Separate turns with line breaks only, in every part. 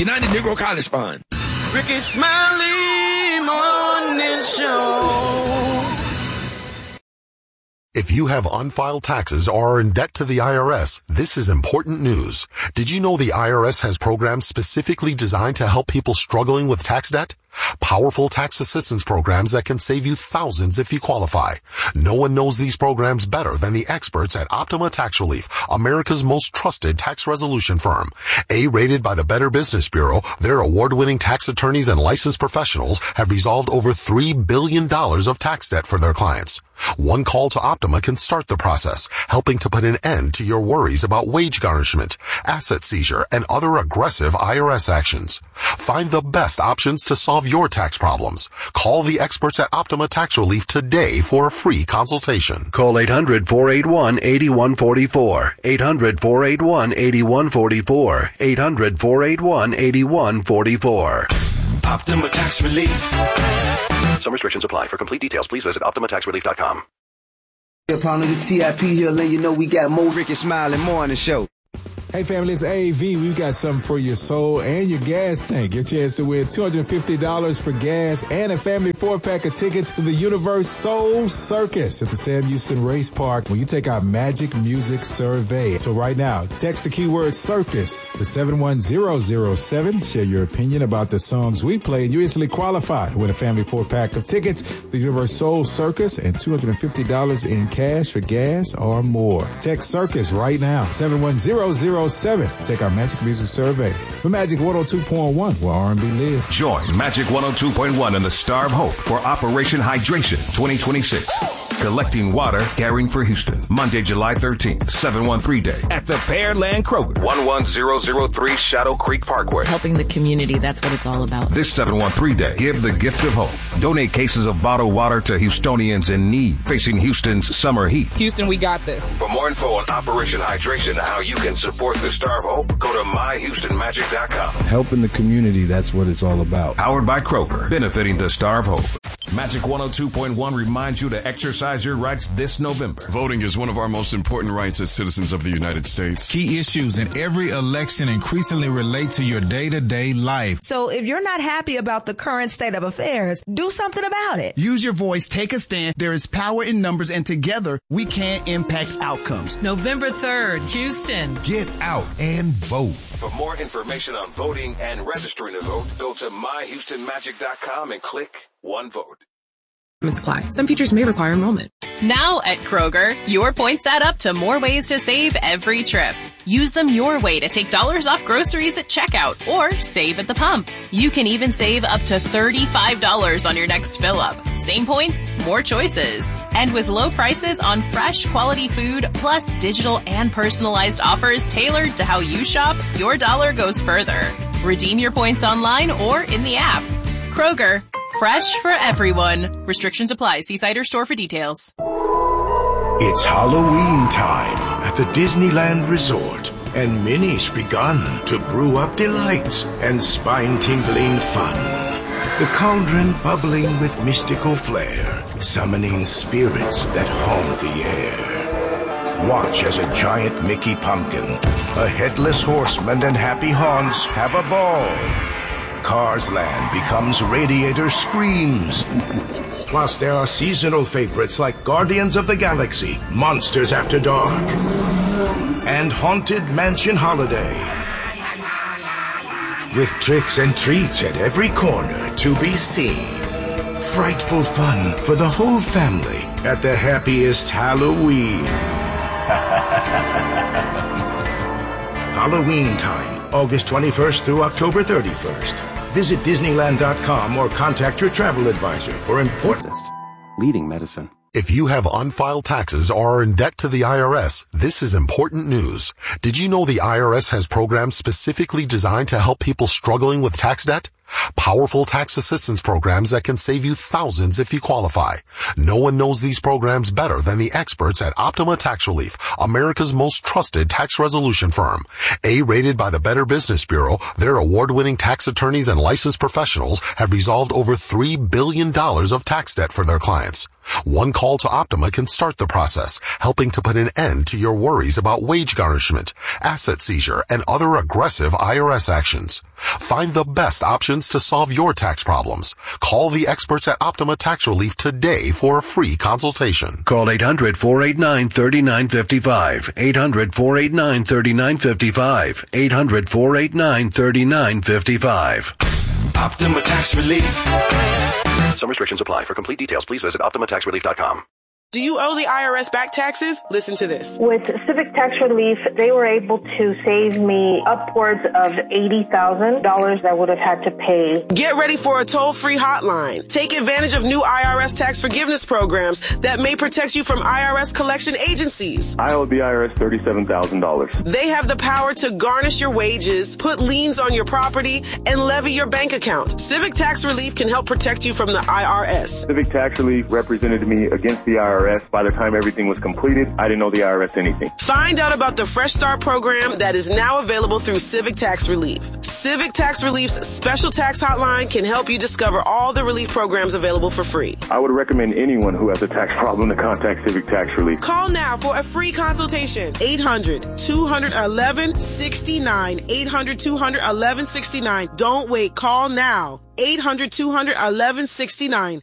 United Negro College Fund.
Ricky Smiley Morning Show.
If you have unfiled taxes or are in debt to the IRS, this is important news. Did you know the IRS has programs specifically designed to help people struggling with tax debt? Powerful tax assistance programs that can save you thousands if you qualify. No one knows these programs better than the experts at Optima Tax Relief, America's most trusted tax resolution firm. A-rated by the Better Business Bureau, their award-winning tax attorneys and licensed professionals have resolved over $3 billion of tax debt for their clients. One call to Optima can start the process, helping to put an end to your worries about wage garnishment, asset seizure, and other aggressive IRS actions. Find the best options to solve your tax problems. Call the experts at Optima Tax Relief today for a free consultation.
Call 800-481-8144. 800-481-8144. 800-481-8144.
Optima Tax Relief.
Some restrictions apply. For complete details, please visit OptimaTaxRelief.com.
Pound of the TIP here, letting you know we got more Ricky Smiley Morning Show.
Hey family, it's AV. We've got something for your soul and your gas tank. Your chance to win $250 for gas and a family 4-pack of tickets for the Universe Soul Circus at the Sam Houston Race Park when you take our Magic Music Survey. So right now, text the keyword circus to 71007. Share your opinion about the songs we play and you instantly qualify to win a family 4-pack of tickets for the Universe Soul Circus and $250 in cash for gas or more. Text circus right now, 71007. Take our Magic Music Survey for Magic 102.1, where R&B lives.
Join Magic 102.1 and the Star of Hope for Operation Hydration 2026. Collecting water, caring for Houston. Monday, July 13th, 713 Day at the Pearland Kroger, 11003 Shadow Creek Parkway.
Helping the community, that's what it's all about.
This 713 Day, give the gift of hope. Donate cases of bottled water to Houstonians in need facing Houston's summer heat.
Houston, we got this.
For more info on Operation Hydration and how you can support the Star of Hope, go to myhoustonmagic.com.
Helping the community, that's what it's all about.
Powered by Kroger, benefiting the Star of Hope. Magic 102.1 reminds you to exercise your rights this November.
Voting is one of our most important rights as citizens of the United States.
Key issues in every election increasingly relate to your day-to-day life.
So if you're not happy about the current state of affairs, do something about it.
Use your voice, take a stand. There is power in numbers, and together we can impact outcomes.
November 3rd, Houston.
Get out and vote.
For more information on voting and registering to vote, go to myhoustonmagic.com and click One Vote.
Apply. Some features may require enrollment.
Now at Kroger, your points add up to more ways to save every trip. Use them your way to take dollars off groceries at checkout or save at the pump. You can even save up to $35 on your next fill up. Same points, more choices. And with low prices on fresh quality food, plus digital and personalized offers tailored to how you shop, your dollar goes further. Redeem your points online or in the app. Kroger, fresh for everyone. Restrictions apply. See site or store for details.
It's Halloween time at the Disneyland Resort, and Minnie's begun to brew up delights and spine-tingling fun. The cauldron bubbling with mystical flair, summoning spirits that haunt the air. Watch as a giant Mickey pumpkin, a headless horseman, and Happy Haunts have a ball. Cars Land becomes Radiator Screams. Plus, there are seasonal favorites like Guardians of the Galaxy, Monsters After Dark, and Haunted Mansion Holiday. With tricks and treats at every corner to be seen. Frightful fun for the whole family at the happiest Halloween. Halloween time, August 21st through October 31st. Visit Disneyland.com or contact your travel advisor for important
leading medicine. If you have unfiled taxes or are in debt to the IRS, this is important news. Did you know the IRS has programs specifically designed to help people struggling with tax debt? Powerful tax assistance programs that can save you thousands if you qualify. No one knows these programs better than the experts at Optima Tax Relief, America's most trusted tax resolution firm. A-rated by the Better Business Bureau, their award-winning tax attorneys and licensed professionals have resolved over $3 billion of tax debt for their clients. One call to Optima can start the process, helping to put an end to your worries about wage garnishment, asset seizure, and other aggressive IRS actions. Find the best options to solve your tax problems. Call the experts at Optima Tax Relief today for a free consultation.
Call 800-489-3955. 800-489-3955. 800-489-3955.
Optima Tax Relief.
Some restrictions apply. For complete details, please visit OptimaTaxRelief.com.
Do you owe the IRS back taxes? Listen to this.
With Civic Tax Relief, they were able to save me upwards of $80,000 I would have had to pay.
Get ready for a toll-free hotline. Take advantage of new IRS tax forgiveness programs that may protect you from IRS collection agencies.
I owe the IRS $37,000.
They have the power to garnish your wages, put liens on your property, and levy your bank account. Civic Tax Relief can help protect you from the IRS.
Civic Tax Relief represented me against the IRS. By the time everything was completed, I didn't owe the IRS anything.
Find out about the Fresh Start program that is now available through Civic Tax Relief. Civic Tax Relief's special tax hotline can help you discover all the relief programs available for free.
I would recommend anyone who has a tax problem to contact Civic Tax Relief.
Call now for a free consultation. 800-211-69. 800-211-69. Don't wait. Call now. 800-211-69.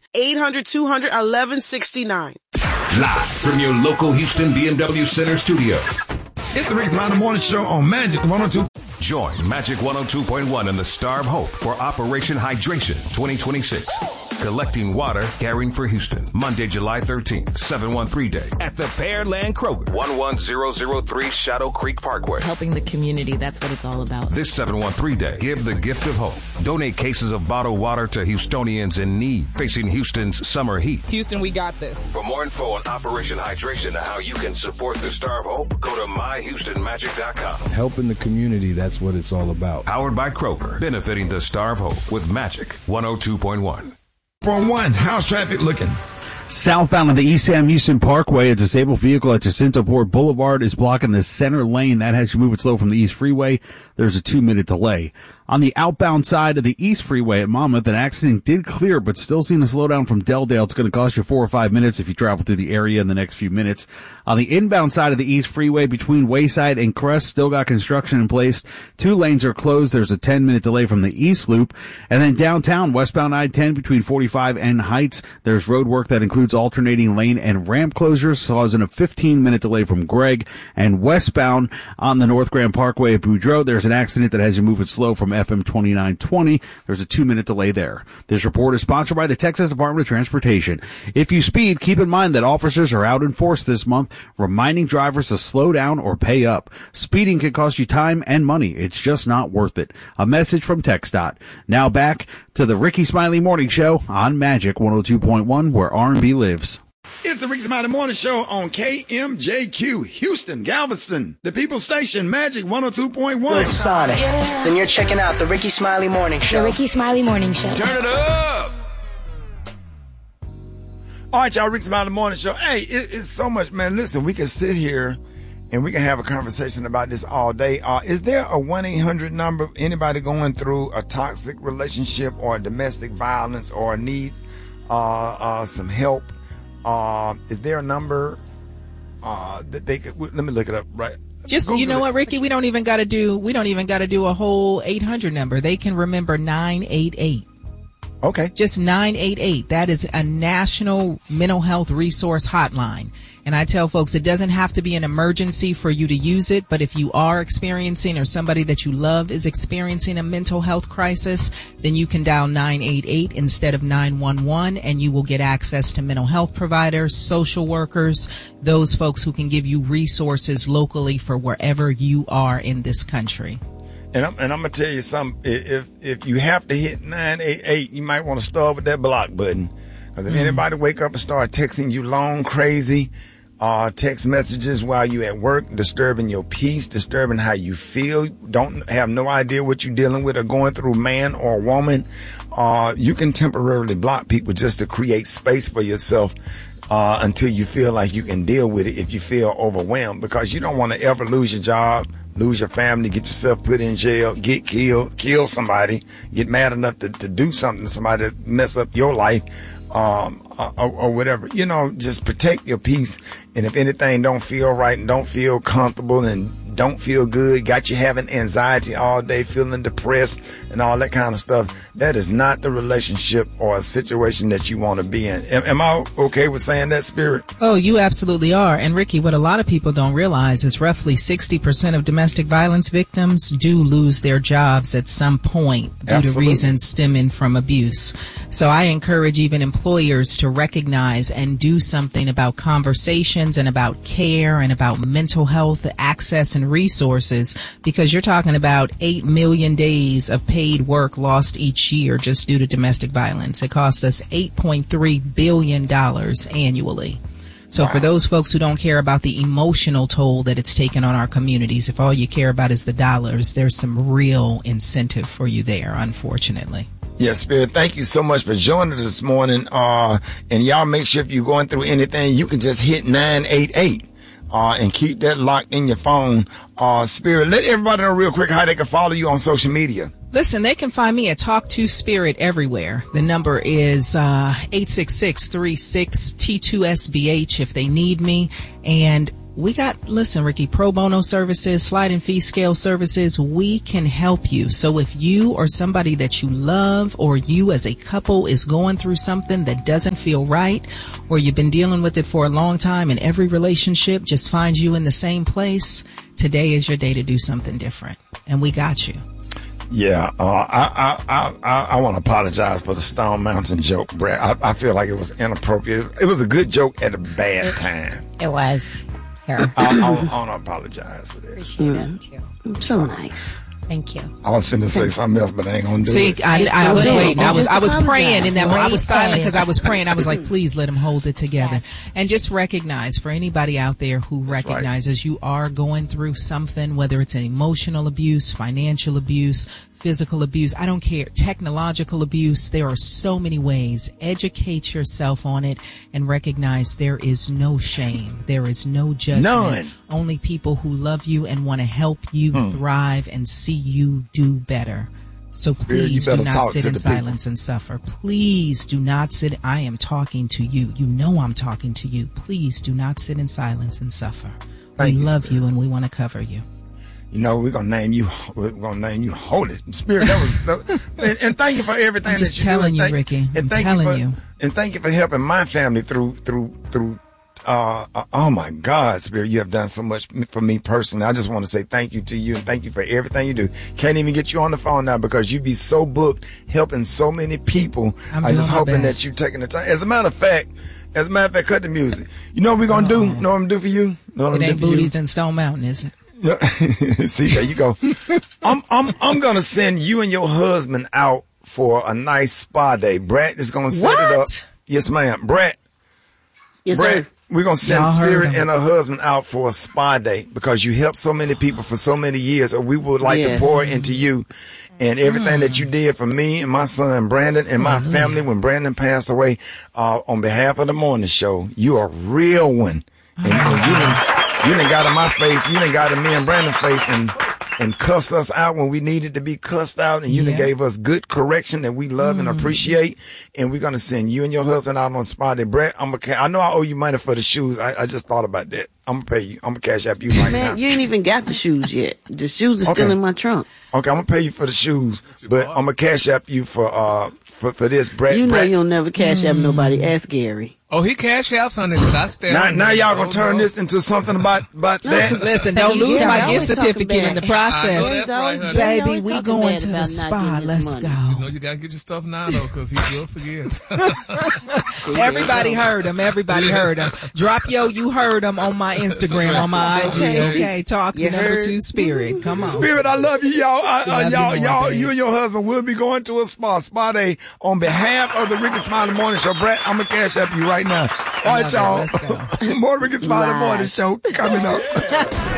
800-211-69.
Live from your local Houston BMW Center studio.
It's the Rick Smiley Morning Show on Magic 102.
Join Magic 102.1 and the Star of Hope for Operation Hydration 2026. Collecting water, caring for Houston. Monday, July 13th, 713 Day at the Pearland Kroger, 11003 Shadow Creek Parkway.
Helping the community, that's what it's all about.
This 713 Day, give the gift of hope. Donate cases of bottled water to Houstonians in need facing Houston's summer heat.
Houston, we got this.
For more info on Operation Hydration and how you can support the Star of Hope, go to myhoustonmagic.com.
Helping the community, that's what it's all about.
Powered by Kroger, benefiting the Star of Hope with Magic 102.1.
For one, how's traffic looking?
Southbound on the East Sam Houston Parkway, a disabled vehicle at Jacinto Port Boulevard is blocking the center lane. That has you moving slow from the East Freeway. There's a 2-minute delay. On the outbound side of the East Freeway at Monmouth, an accident did clear, but still seeing a slowdown from Delldale. It's going to cost you 4 or 5 minutes if you travel through the area in the next few minutes. On the inbound side of the East Freeway between Wayside and Crest, still got construction in place. 2 lanes are closed. There's a 10-minute delay from the East Loop. And then downtown, westbound I-10 between 45 and Heights, there's road work that includes alternating lane and ramp closures, causing a 15-minute delay from Gregg. And westbound on the North Grand Parkway at Boudreaux, there's an accident that has you moving slow from FM 2920. There's a 2-minute delay there. This report is sponsored by the Texas Department of Transportation. If you speed, keep in mind that officers are out in force this month, reminding drivers to slow down or pay up. Speeding can cost you time and money. It's just not worth it. A message from TxDOT. Now back to the Ricky Smiley Morning Show on Magic 102.1, where R&B lives.
It's the Ricky Smiley Morning Show on KMJQ, Houston, Galveston, the People's Station, Magic 102.1.
Good Sonic. Yeah. Then you're checking out the Ricky Smiley Morning Show.
The Ricky Smiley Morning Show.
Turn it up!
All right, y'all, Ricky Smiley Morning Show. Hey, it's so much, man. Listen, we can sit here and we can have a conversation about this all day. Is there a 1-800 number, anybody going through a toxic relationship or domestic violence or needs some help? Is there a number that they could? Let me look it up. Right.
Just Google, you know what, Ricky? We don't even got to do a whole 800 number. They can remember 988.
Okay.
Just 988. That is a national mental health resource hotline. And I tell folks it doesn't have to be an emergency for you to use it, but if you are experiencing or somebody that you love is experiencing a mental health crisis, then you can dial 988 instead of 911 and you will get access to mental health providers, social workers, those folks who can give you resources locally for wherever you are in this country.
And I'm going to tell you something. If you have to hit 988, you might want to start with that block button. Because if anybody wake up and start texting you long, crazy text messages while you at work, disturbing your peace, disturbing how you feel, have no idea what you're dealing with or going through, man or woman, you can temporarily block people just to create space for yourself until you feel like you can deal with it if you feel overwhelmed. Because you don't want to ever lose your job, lose your family, get yourself put in jail, get killed, kill somebody, get mad enough to do something to somebody to mess up your life. or whatever. You know, just protect your peace. And if anything don't feel right and don't feel comfortable and don't feel good, got you having anxiety all day, feeling depressed and all that kind of stuff, that is not the relationship or a situation that you want to be in. Am I okay with saying that, Spirit?
Oh, you absolutely are. And Ricky, what a lot of people don't realize is roughly 60% of domestic violence victims do lose their jobs at some point due to reasons stemming from abuse. So I encourage even employers to recognize and do something about conversations and about care and about mental health access and resources, because you're talking about 8 million days of paid work lost each year just due to domestic violence. It costs us $8.3 billion annually. So for those folks who don't care about the emotional toll that it's taken on our communities, if all you care about is the dollars, there's some real incentive for you there, unfortunately.
Yeah, Spirit, thank you so much for joining us this morning. And y'all make sure if you're going through anything, you can just hit 988. And keep that locked in your phone. Spirit, let everybody know real quick how they can follow you on social media.
Listen, they can find me at Talk to Spirit everywhere. The number is 866-36T2SBH if they need me. And we got, listen, Ricky, pro bono services, sliding fee scale services. We can help you. So if you or somebody that you love or you as a couple is going through something that doesn't feel right, or you've been dealing with it for a long time and every relationship just finds you in the same place, today is your day to do something different. And we got you.
Yeah, I want to apologize for the Stone Mountain joke, Brad. I feel like it was inappropriate. It was a good joke at a bad time.
It was.
I want to apologize for that.
Appreciate it, too.
So nice.
Thank you.
I was finna say something else, but I ain't gonna do it.
See, I was waiting. I was praying in that moment. I was silent because I was praying. I was like, please let him hold it together. Yes. And just recognize, for anybody out there who recognizes you are going through something, whether it's an emotional abuse, financial abuse, physical abuse, I don't care, technological abuse, there are so many ways. Educate yourself on it and recognize there is no shame. There is no judgment.
None.
Only people who love you and want to help you thrive and see you do better. So please do not sit in silence and suffer. Please do not sit. I am talking to you. You know I'm talking to you. Please do not sit in silence and suffer. We love you and we want to cover you.
You know, we're gonna name you Holy Spirit. And thank you for everything.
I'm just telling you, Ricky. I'm telling you.
And thank you for helping my family through. Oh my God, Spirit, you have done so much for me personally. I just want to say thank you to you and thank you for everything you do. Can't even get you on the phone now because you be so booked helping so many people. I'm just hoping that you taking the time. As a matter of fact, cut the music. You know what we're gonna do? You know what I'm gonna do for you?
It ain't booties in Stone Mountain, is it?
See, there you go. I'm gonna send you and your husband out for a nice spa day. Brett is gonna set it up. Yes, ma'am. Brett.
Yes, sir.
We're gonna send Spirit and her husband out for a spa day because you helped so many people for so many years. Or we would like to pour into you and everything that you did for me and my son Brandon and my family when Brandon passed away. On behalf of the morning show, you are a real one, and you done got in my face, you done got in me and Brandon's face and cussed us out when we needed to be cussed out, and you done gave us good correction that we love and appreciate, and we're going to send you and your husband out on spot. Brett, I know I owe you money for the shoes. I just thought about that. I'm going to pay you. I'm going to cash up you right now.
Man, you ain't even got the shoes yet. The shoes are still in my trunk.
Okay, I'm going to pay you for the shoes, but I'm going to cash up you for this, Brett.
You know you'll never cash up nobody. Ask Gary.
Oh, he cash apps on it.
Now y'all gonna turn this into something about that?
Listen, don't lose my gift certificate in the process.
That's right,
baby, we going to the spa. Let's go.
You know you gotta get your stuff now though, because he will forget.
Everybody heard him. Drop you heard him on my Instagram, on my IG. Okay, talk to number 2 Spirit. Come on,
Spirit. I love you, y'all. You and your husband will be going to a spa day on behalf of the Ricky Smiley Morning Show. Brett, I'm gonna cash up you right now. All right, y'all. More Ricky Smiley Morning Show coming up.